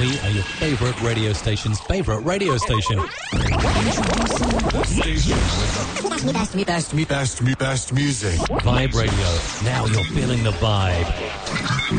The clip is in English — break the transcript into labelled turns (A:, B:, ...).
A: We are your favourite radio station's favourite radio station.
B: Station with the best music.
A: Vibe Radio. Now you're feeling the vibe.